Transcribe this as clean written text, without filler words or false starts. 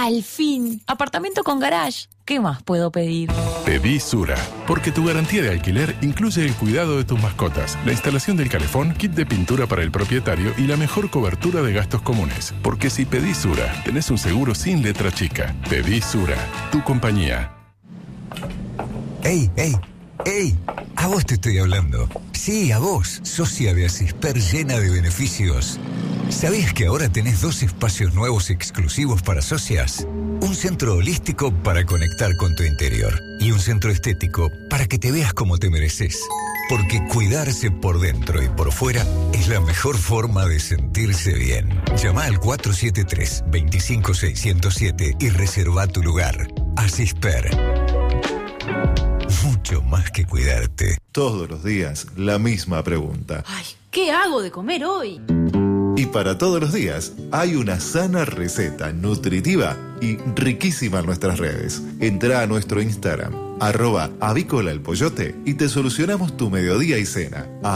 Al fin, apartamento con garage. ¿Qué más puedo pedir? Pedí Sura, porque tu garantía de alquiler incluye el cuidado de tus mascotas, la instalación del calefón, kit de pintura para el propietario y la mejor cobertura de gastos comunes. Porque si pedís Sura, tenés un seguro sin letra chica. Pedí Sura, tu compañía. ¡Ey, ey! ¡Ey! A vos te estoy hablando. Sí, a vos, socia de Asisper llena de beneficios. ¿Sabías que ahora tenés 2 espacios nuevos exclusivos para socias? Un centro holístico para conectar con tu interior y un centro estético para que te veas como te mereces. Porque cuidarse por dentro y por fuera es la mejor forma de sentirse bien. Llama al 473-25607 y reserva tu lugar. Asisper. Mucho más que cuidarte. Todos los días, la misma pregunta. Ay, ¿qué hago de comer hoy? Y para todos los días, hay una sana receta nutritiva y riquísima en nuestras redes. Entrá a nuestro Instagram, @avícola el pollote, y te solucionamos tu mediodía y cena.